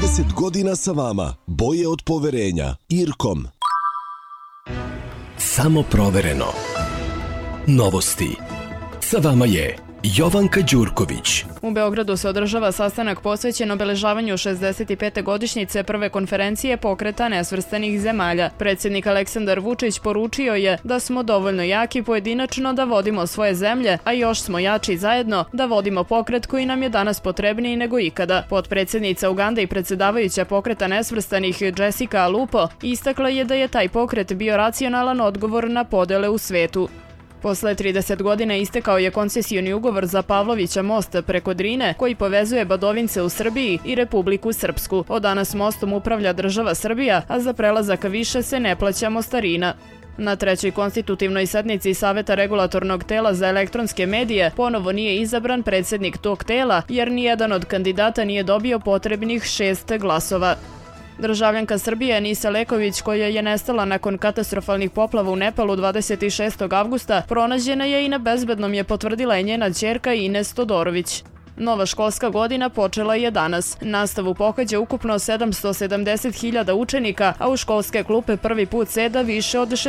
30 godina sa vama. Boje od poverenja. IRCOM. Samo provereno. Novosti. Sa vama je Jovanka Đurković. U Beogradu se održava sastanak posvećen obeležavanju 65. godišnjice prve konferencije Pokreta nesvrstanih zemalja. Predsjednik Aleksandar Vučić poručio je da smo dovoljno jaki pojedinačno da vodimo svoje zemlje, a još smo jači zajedno da vodimo pokret koji nam je danas potrebniji nego ikada. Potpredsjednica Ugande i predsjedavajuća Pokreta nesvrstanih Jessica Alupo istakla je da je taj pokret bio racionalan odgovor na podele u svetu. Posle 30 godina istekao je koncesioni ugovor za Pavlovića most preko Drine koji povezuje Badovince u Srbiji i Republiku Srpsku. Od danas mostom upravlja država Srbija, a za prelazak više se ne plaća mostarina. Na trećoj konstitutivnoj sednici Saveta regulatornog tela za elektronske medije ponovo nije izabran predsjednik tog tela jer nijedan od kandidata nije dobio potrebnih 6 glasova. Državljanka Srbije Enisa Leković, koja je nestala nakon katastrofalnih poplava u Nepalu 26. avgusta, pronađena je i na bezbednom je potvrdila i njena ćerka Ines Todorović. Nova školska godina počela je danas. Nastavu pohađa ukupno 770.000 učenika, a u školske klupe prvi put seda više od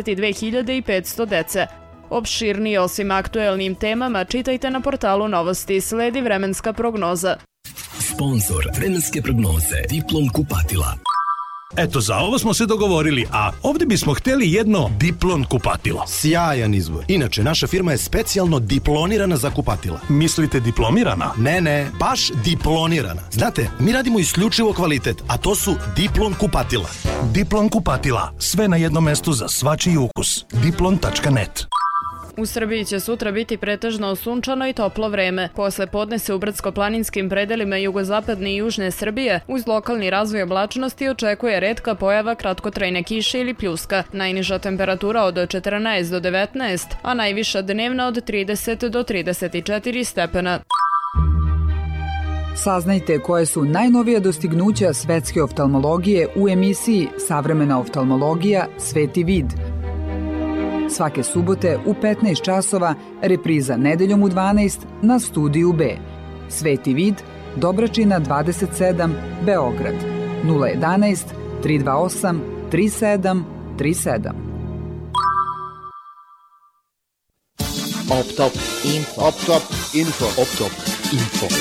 62.500 dece. Opširnije o svim aktuelnim temama čitajte na portalu Novosti. Sledi vremenska prognoza. Sponzor vremenske prognoze Diplom kupatila. Eto, za ovo smo se dogovorili, a ovdje bismo htjeli jedno Diplon kupatilo. Sjajan izbor. Inače, naša firma je specijalno diplonirana za kupatila. Mislite diplomirana? Ne, baš diplonirana. Znate, mi radimo isključivo kvalitet, a to su Diplon kupatila. Diplon kupatila. Sve na jednom mestu za svačiji ukus. Diplon.net. U Srbiji će sutra biti pretežno sunčano i toplo vreme. Posle podne se u brdsko-planinskim predelima jugozapadne i južne Srbije uz lokalni razvoj oblačnosti očekuje retka pojava kratkotrajne kiše ili pljuska. Najniža temperatura od 14 do 19, a najviša dnevna od 30 do 34 stepena. Saznajte koje su najnovija dostignuća svetske oftalmologije u emisiji Savremena oftalmologija – Sveti vid. Svake subote u 15 časova, repriza nedeljom u 12 na Studiju B. Sveti vid, Dobračina 27, Beograd. 011 328 3737. Optop Info.